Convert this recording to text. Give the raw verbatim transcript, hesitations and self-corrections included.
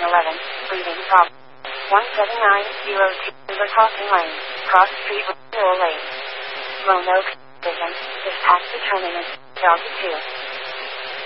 eleven, leaving stop. one seven nine zero two River Crossing Lane, cross street with Mill Lane. Lone Oak Vision, dispatch determinant, Delta two.